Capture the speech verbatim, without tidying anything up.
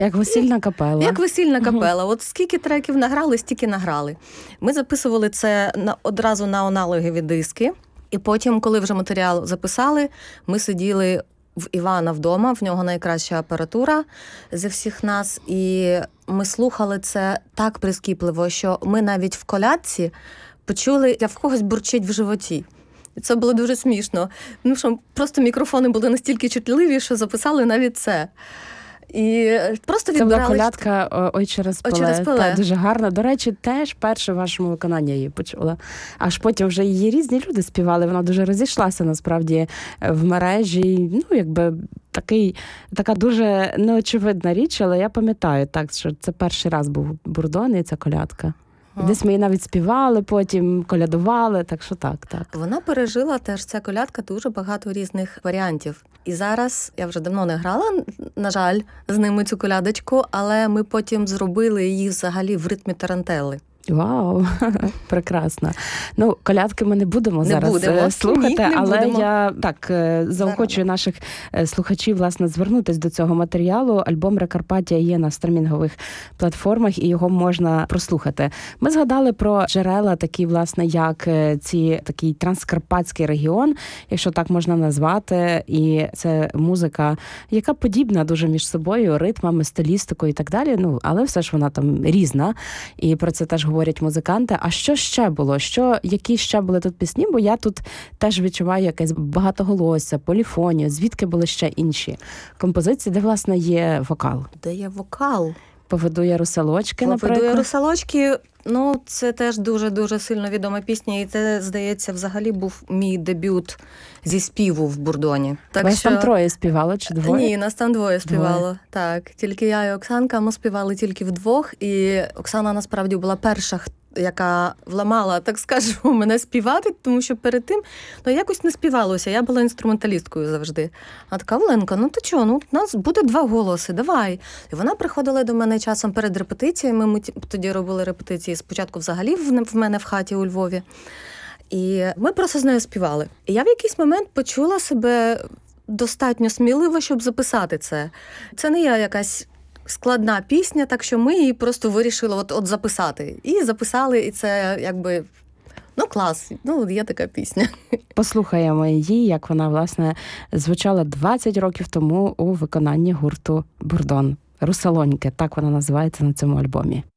Як весільна капела. Як весільна капела. От скільки треків награли, стільки награли. Ми записували це на, одразу на аналогові диски. І потім, коли вже матеріал записали, ми сиділи в Івана вдома, в нього найкраща апаратура зі всіх нас. І ми слухали це так прискіпливо, що ми навіть в колядці почули, як в когось бурчить в животі. І це було дуже смішно. Ну, що просто мікрофони були настільки чутливі, що записали навіть це. І просто це відбирали... була колядка «Ой через «Ой поле». через поле». Та, дуже гарна. До речі, теж перше в вашому виконанні її почула. Аж потім вже її різні люди співали. Вона дуже розійшлася, насправді, в мережі. Ну, якби такий, така дуже неочевидна річ, але я пам'ятаю, так, що це перший раз був Бурдон і ця колядка. Ага. Десь ми її навіть співали, потім колядували, так що так, так. Вона пережила теж, ця колядка, дуже багато різних варіантів. І зараз, я вже давно не грала, на жаль, з ними цю колядочку, але ми потім зробили її взагалі в ритмі тарантели. Вау, прекрасно. Ну, колядки ми не будемо не зараз будемо. слухати, Ні, не але будемо. я так заохочую наших слухачів, власне, звернутись до цього матеріалу. Альбом «Прикарпаття» є на стрімінгових платформах, і його можна прослухати. Ми згадали про джерела, такі, власне, як ці, такий транскарпатський регіон, якщо так можна назвати, і це музика, яка подібна дуже між собою, ритмами, стилістикою і так далі, ну, але все ж вона там різна, і про це теж говорять музиканти. А що ще було? Що, які ще були тут пісні? Бо я тут теж відчуваю якесь багатоголосся, поліфонію. Звідки були ще інші композиції, де, власне, є вокал? Де є вокал? «Поведу я русалочки», наприклад. «Поведу я русалочки», ну, це теж дуже-дуже сильно відома пісня, і це, здається, взагалі був мій дебют зі співу в Бурдоні. Так вас що... там троє співало чи двоє? Ні, нас там двоє співало. Двоє. Так, тільки я і Оксанка, ми співали тільки вдвох, і Оксана насправді була перша, яка вламала, так скажемо, мене співати, тому що перед тим, ну, якось не співалося, я була інструменталісткою завжди. А така: «Оленка, ну ти чого, ну, у нас буде два голоси, давай». І вона приходила до мене часом перед репетиціями, ми тоді робили репетиції спочатку взагалі в мене в хаті у Львові. І ми просто з нею співали. І я в якийсь момент почула себе достатньо сміливо, щоб записати це. Це не я якась складна пісня, так що ми її просто вирішили от, от записати. І записали, і це якби, ну, клас, ну, є така пісня. Послухаємо її, як вона, власне, звучала двадцять років тому у виконанні гурту «Бурдон». «Русалоньки», так вона називається на цьому альбомі.